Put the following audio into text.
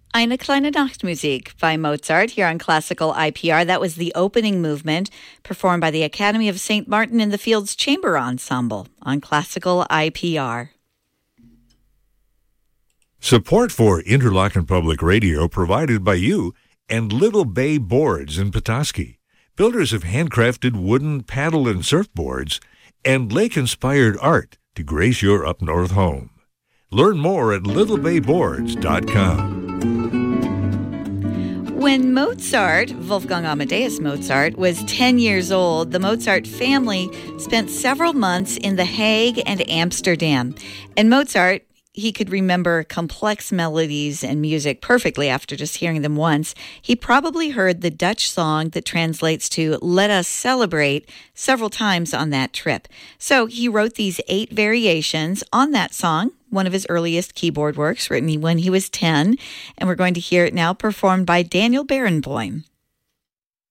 Eine kleine Nachtmusik by Mozart here on Classical IPR. That was the opening movement performed by the Academy of St. Martin in the Fields Chamber Ensemble on Classical IPR. Support for Interlochen Public Radio provided by you and Little Bay Boards in Petoskey, builders of handcrafted wooden paddle and surfboards and lake-inspired art to grace your up-north home. Learn more at littlebayboards.com. When Mozart, Wolfgang Amadeus Mozart, was 10 years old, the Mozart family spent several months in The Hague and Amsterdam. And Mozart, he could remember complex melodies and music perfectly after just hearing them once. He probably heard the Dutch song that translates to "Let Us Celebrate" several times on that trip. So he wrote these 8 variations on that song, one of his earliest keyboard works, written when he was 10. And we're going to hear it now performed by Daniel Barenboim.